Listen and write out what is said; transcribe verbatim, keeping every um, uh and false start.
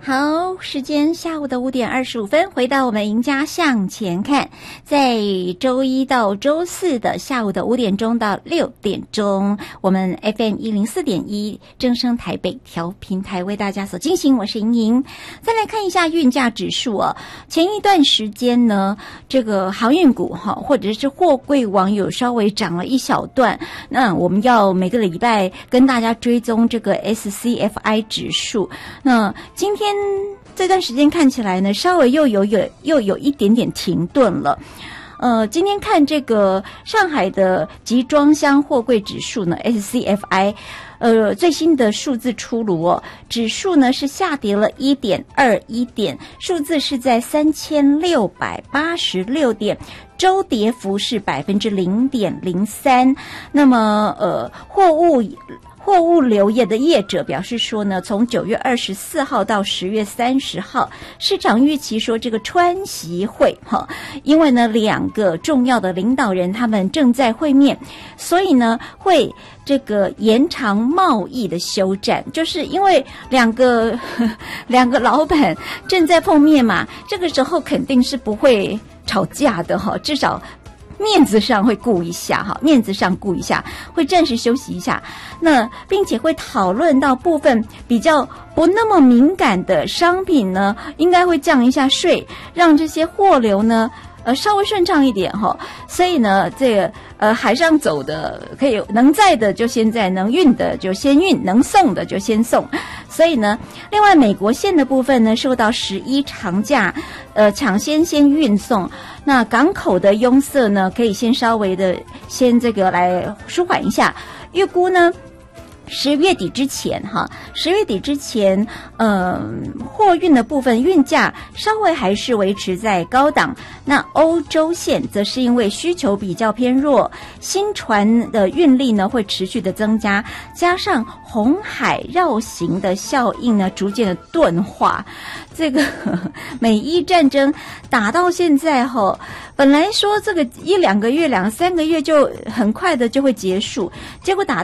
好，时间下午的五点二十五分，回到我们赢家向前看，在周一到周四的下午的五点钟到六点钟，我们 F M 一零四点一正声台北调频台为大家所进行，我是莹莹。再来看一下运价指数哦，前一段时间呢，这个航运股哈，或者是货柜网有稍微涨了一小段，那我们要每个礼拜跟大家追踪这个 S C F I 指数，那今天这段时间看起来呢，稍微又有有又有一点点停顿了。呃，今天看这个上海的集装箱货柜指数呢 ，S C F I， 呃，最新的数字出炉哦，指数呢是下跌了 一点二一 点，数字是在三千六百八十六点。周跌幅是百分之零点零三。那么，呃，货物。货物流业的业者表示说呢，从九月二十四号到十月三十号，市场预期说这个川习会哈，因为呢两个重要的领导人他们正在会面，所以呢会这个延长贸易的休战，就是因为两个呵两个老板正在碰面嘛，这个时候肯定是不会吵架的哈，至少面子上会顾一下哈，面子上顾一下，会暂时休息一下。那并且会讨论到部分比较不那么敏感的商品呢，应该会降一下税，让这些货流呢呃稍微顺畅一点哈。所以呢，这个呃海上走的可以能载的就先载，能运的就先运，能送的就先送。所以呢，另外美国线的部分呢，受到十一长假呃抢先先运送，那港口的拥塞呢，可以先稍微的先这个来舒缓一下。预估呢，十月底之前哈，十月底之前，呃，货运的部分运价稍微还是维持在高档。那欧洲线则是因为需求比较偏弱，新船的运力呢会持续的增加，加上红海绕行的效应呢逐渐的钝化。这个美伊战争打到现在哈，本来说这个一两个月、两三个月就很快的就会结束，结果打